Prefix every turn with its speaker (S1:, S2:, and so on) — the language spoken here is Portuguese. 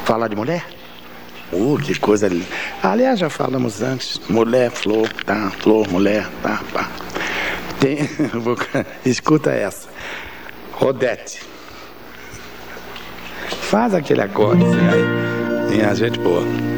S1: Falar de mulher? Que coisa linda. Aliás, já falamos antes. Mulher, flor, tá. Flor, mulher, tá, pá. Escuta essa. Odete. Faz aquele acorde aí. Minha gente boa.